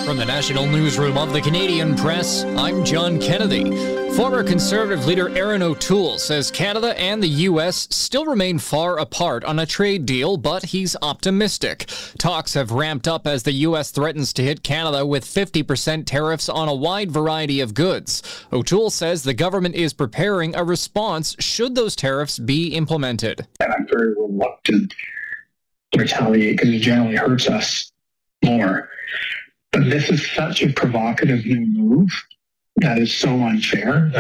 From the National Newsroom of the Canadian Press, I'm John Kennedy. Former Conservative leader Erin O'Toole says Canada and the U.S. still remain far apart on a trade deal, but he's optimistic. Talks have ramped up as the U.S. threatens to hit Canada with 50% tariffs on a wide variety of goods. O'Toole says the government is preparing a response should those tariffs be implemented. And I'm very reluctant to retaliate because it generally hurts us more. But this is such a provocative new move that is so unfair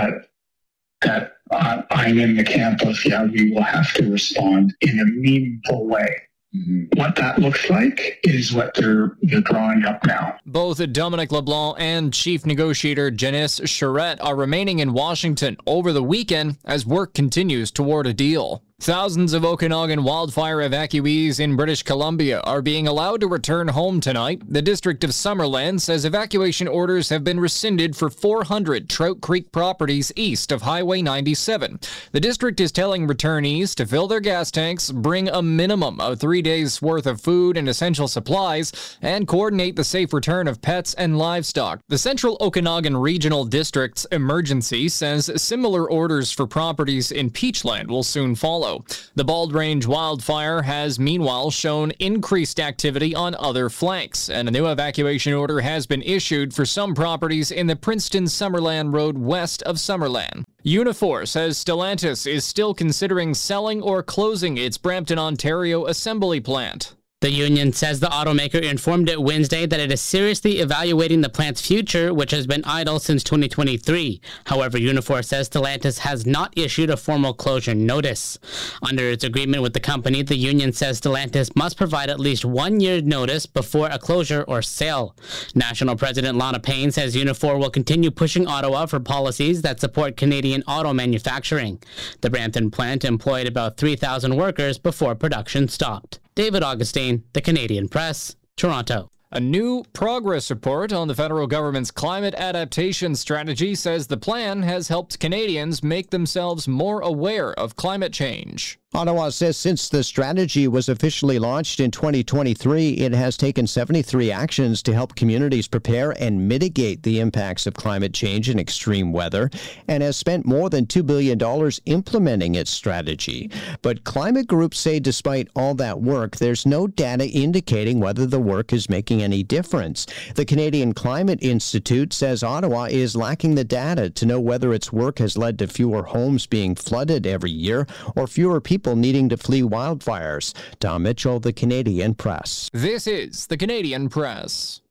that I'm in the camp of, we will have to respond in a meaningful way. Mm-hmm. What that looks like is what they're drawing up now. Both Dominic LeBlanc and Chief Negotiator Janice Charette are remaining in Washington over the weekend as work continues toward a deal. Thousands of Okanagan wildfire evacuees in British Columbia are being allowed to return home tonight. The District of Summerland says evacuation orders have been rescinded for 400 Trout Creek properties east of Highway 97. The district is telling returnees to fill their gas tanks, bring a minimum of 3 days' worth of food and essential supplies, and coordinate the safe return of pets and livestock. The Central Okanagan Regional District's emergency says similar orders for properties in Peachland will soon follow. The Bald Range wildfire has meanwhile shown increased activity on other flanks, and a new evacuation order has been issued for some properties in the Princeton-Summerland Road west of Summerland. Unifor says Stellantis is still considering selling or closing its Brampton, Ontario assembly plant. The union says the automaker informed it Wednesday that it is seriously evaluating the plant's future, which has been idle since 2023. However, Unifor says Stellantis has not issued a formal closure notice. Under its agreement with the company, the union says Stellantis must provide at least 1 year notice before a closure or sale. National President Lana Payne says Unifor will continue pushing Ottawa for policies that support Canadian auto manufacturing. The Brampton plant employed about 3,000 workers before production stopped. David Augustine, The Canadian Press, Toronto. A new progress report on the federal government's climate adaptation strategy says the plan has helped Canadians make themselves more aware of climate change. Ottawa says since the strategy was officially launched in 2023, it has taken 73 actions to help communities prepare and mitigate the impacts of climate change and extreme weather, and has spent more than $2 billion implementing its strategy. But climate groups say despite all that work, there's no data indicating whether the work is making any difference. The Canadian Climate Institute says Ottawa is lacking the data to know whether its work has led to fewer homes being flooded every year or fewer people needing to flee wildfires. Tom Mitchell, The Canadian Press. This is The Canadian Press.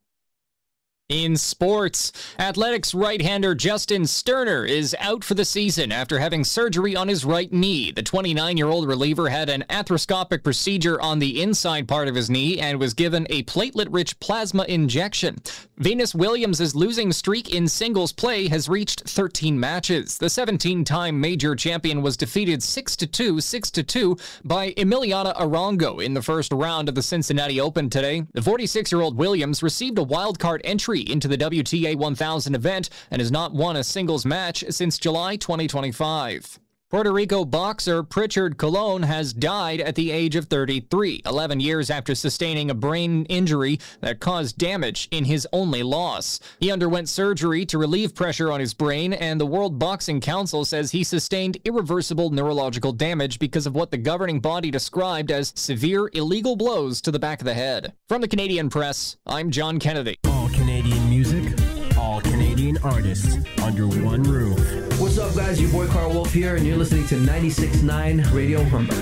In sports, Athletics right-hander Justin Sterner is out for the season after having surgery on his right knee. The 29-year-old reliever had an arthroscopic procedure on the inside part of his knee and was given a platelet-rich plasma injection. Venus Williams' losing streak in singles play has reached 13 matches. The 17-time major champion was defeated 6-2, 6-2 by Emiliana Arango in the first round of the Cincinnati Open today. The 46-year-old Williams received a wildcard entry into the WTA 1000 event and has not won a singles match since July 2025. Puerto Rico boxer Pritchard Colon has died at the age of 33, 11 years after sustaining a brain injury that caused damage in his only loss. He underwent surgery to relieve pressure on his brain, and the World Boxing Council says he sustained irreversible neurological damage because of what the governing body described as severe illegal blows to the back of the head. From the Canadian Press, I'm John Kennedy. All Canadian music, all Canadian artists, under one roof. What's up, guys? Your boy Carl Wolf here, and you're listening to 96.9 Radio Humber.